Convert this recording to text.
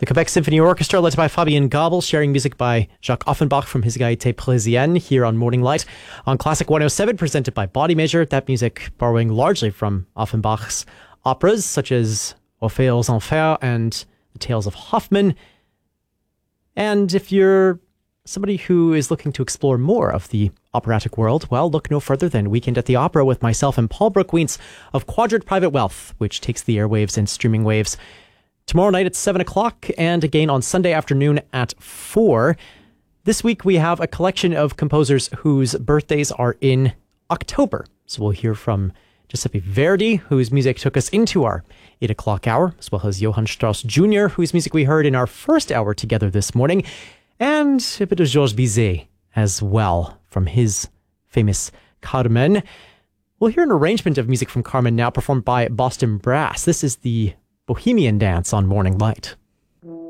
The Quebec Symphony Orchestra, led by Fabien Gabel, sharing music by Jacques Offenbach from his Gaieté Parisienne here on Morning Light. On Classic 107, presented by Body Measure, that music borrowing largely from Offenbach's operas, such as Orphée aux Enfers and The Tales of Hoffmann. And if you're somebody who is looking to explore more of the operatic world, well, look no further than Weekend at the Opera with myself and Paul Brook-Wientz of Quadrant Private Wealth, which takes the airwaves and streaming waves tomorrow night at 7 o'clock and again on Sunday afternoon at 4. This week we have a collection of composers whose birthdays are in October. So we'll hear from Giuseppe Verdi, whose music took us into our 8 o'clock hour, as well as Johann Strauss Jr., whose music we heard in our first hour together this morning, and a bit of Georges Bizet as well from his famous Carmen. We'll hear an arrangement of music from Carmen now performed by Boston Brass. This is the Bohemian Dance on Morning Light.